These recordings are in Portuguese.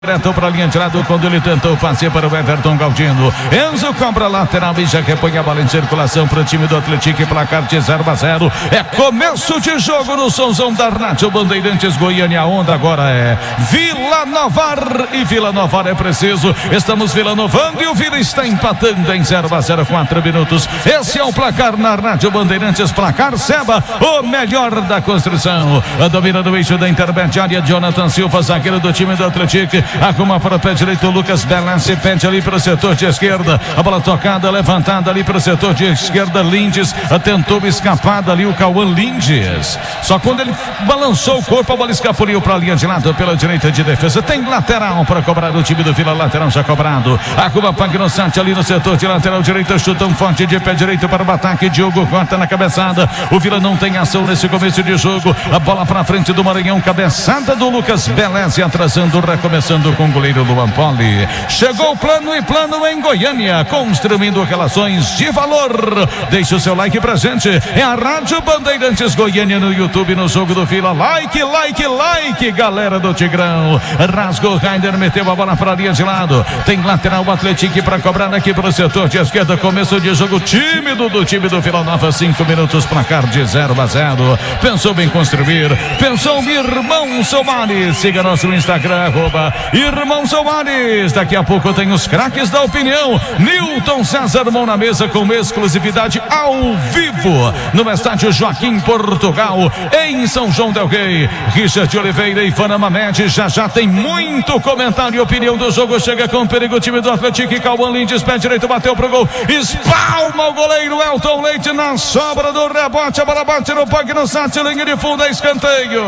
Direto para a linha de lado quando ele tentou passe para o Everton Galdino. Enzo cobra lateral e já repõe a bola em circulação para o time do Atlético. Placar de 0-0. É começo de jogo no somzão da Rádio Bandeirantes Goiânia. A onda agora é Vila Nova e Vila Nova é preciso. Estamos Vila Novando e o Vila está empatando em 0-0, 4 minutos. Esse é o placar na Rádio Bandeirantes. Placar Seba, o melhor da construção. A domina do eixo da intermediária. Jonathan Silva, zagueiro do time do Atlético. Arruma para o pé direito, Lucas Belassi pede ali para o setor de esquerda, a bola tocada, levantada ali para o setor de esquerda. Lindes tentou escapar ali o Cauã Lindes, só quando ele balançou o corpo a bola escapuliu para a linha de lado pela direita de defesa. Tem lateral para cobrar o time do Vila, lateral já cobrado. Arruma Pagnossati ali no setor de lateral direita, chutão forte de pé direito para o ataque. Diogo corta na cabeçada. O Vila não tem ação nesse começo de jogo. A bola para frente do Maranhão, cabeçada do Lucas Belassi, atrasando, recomeçando com o goleiro Luan Poli. Chegou o plano e plano em Goiânia, construindo relações de valor. Deixe o seu like pra gente. É a Rádio Bandeirantes Goiânia no YouTube, no jogo do Vila. Like, like, like, galera do Tigrão. Rasgou, Rainer meteu a bola para a linha de lado. Tem lateral o Atlético para cobrar aqui para o setor de esquerda. Começo de jogo tímido do time do Vila Nova. 5 minutos, placar de 0-0. Pensou em construir, pensou irmão Soares. Siga nosso Instagram, Irmão Soares. Daqui a pouco tem os craques da opinião. Nilton César mão na mesa com exclusividade ao vivo no estádio Joaquim Portugal em São João del Rei. Richard Oliveira e Fana Mamed. Já tem muito comentário e opinião do jogo. Chega com perigo o time do Atlético. Cauã Lindes, pé direito, bateu pro gol, espalma o goleiro Elton Leite na sobra do rebote. A bola bate no Pagnossati, linha de fundo, é escanteio.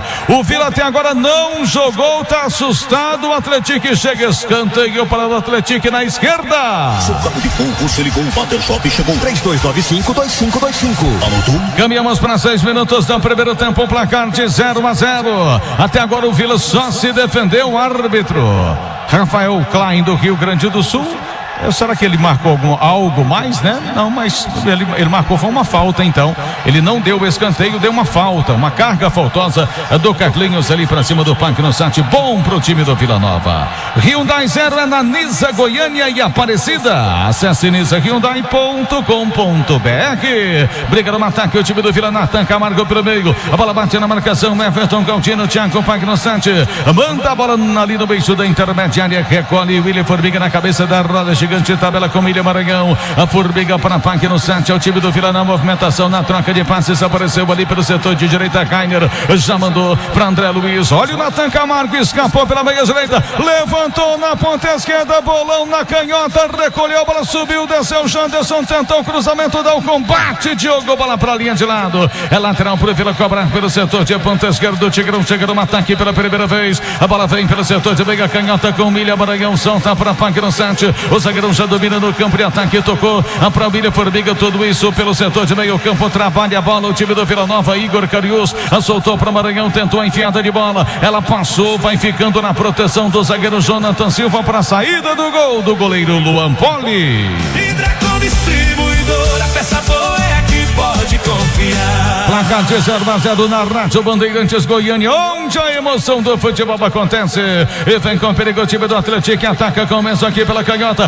O Vila até agora não jogou, tá assustado. O Atlético chega, escanteio para o Atlético na esquerda. Socado de fogo, você ligou o Water Shop, chegou 3295-2525. Anotou? Caminhamos para 6 minutos do primeiro tempo, placar de 0-0. Até agora o Vila só se defendeu. O árbitro Rafael Klein do Rio Grande do Sul. Será que ele marcou algo mais, né? Não, mas ele marcou, foi uma falta, então. Ele não deu o escanteio, deu uma falta, uma carga faltosa do Carlinhos ali para cima do Pagnossati. Bom pro time do Vila Nova. Hyundai 0 é na Nisa, Goiânia e Aparecida. Acesse nisahyundai.com.br. Briga no ataque, o time do Vila. Natan Camargo pelo meio. A bola bate na marcação. Everton Galdino, Thiago Pagnossati. Manda a bola ali no beijo da intermediária. Recolhe William Formiga na cabeça da roda gigante. Tabela com Ilha Maranhão. A Formiga para Pagnossati. É o time do Vila na movimentação, na troca de passes. Apareceu ali pelo setor de direita. Rainer já mandou para André Luiz. Olha o Natan Camargo, escapou pela meia direita. Levantou na ponta esquerda. Bolão na canhota. Recolheu a bola, subiu, desceu. Janderson tentou o cruzamento, dá o combate. Diogo, bola para a linha de lado. É lateral para o Vila cobrar pelo setor de ponta esquerda. Do Tigrão chega no ataque pela primeira vez. A bola vem pelo setor de meia canhota com Ilha Maranhão. Solta para Pagnossati. O zagueiro já domina no campo de ataque, tocou para o William Formiga, tudo isso pelo setor de meio campo, trabalha a bola o time do Vila Nova. Igor Carius soltou para Maranhão, tentou a enfiada de bola, ela passou, vai ficando na proteção do zagueiro Jonathan Silva para a saída do gol do goleiro Luan Poli. Hidracon Distribuidora, peça boa é aqui, pode confiar. Placar de 0-0 na Rádio Bandeirantes Goiânia, onde a emoção do futebol acontece. E vem com perigo o time do Atlético, ataca, começa aqui pela canhota.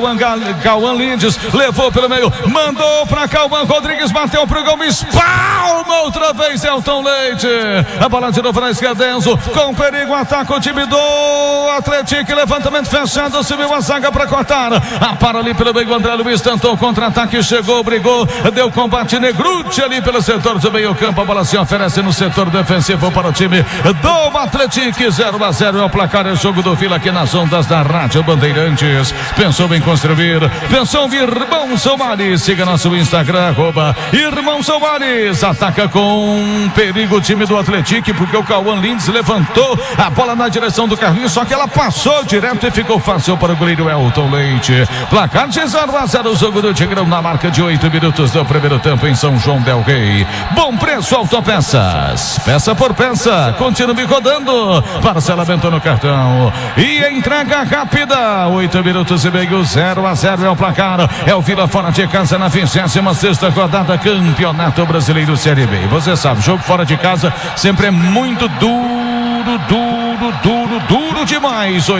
Cauã Lindes levou pelo meio, mandou para Cauã Rodrigues, bateu pro gol, espalma outra vez Elton Leite. A bola de novo na esquerda, Enzo com perigo, ataca o time do Atlético, levantamento fechado, subiu a zaga para cortar. Para ali pelo meio, André Luiz tentou contra-ataque, chegou, brigou, deu combate. Negrucci ali pelo setor do meio campo, a bola se oferece no setor defensivo para o time do Atlético. 0-0 é o placar, é o jogo do Vila aqui nas ondas da Rádio Bandeirantes. Pensou em construir, pensou em Irmão Soares. Siga nosso Instagram, Irmão Soares. Ataca com perigo o time do Atlético, porque o Cauã Lindes levantou a bola na direção do Carlinhos, só que ela passou direto e ficou fácil para o goleiro Elton Leite. Placar de 0-0, o jogo do Tigrão na marca de 8 minutos do primeiro tempo em São João del Rei. Bom preço, Autopeças, peça por peça, continue rodando, parcelamento no cartão e entrega rápida. 8 minutos e meio, 0-0 é o placar. É o Vila fora de casa na 26ª rodada, Campeonato Brasileiro Série B. Você sabe, jogo fora de casa sempre é muito duro demais.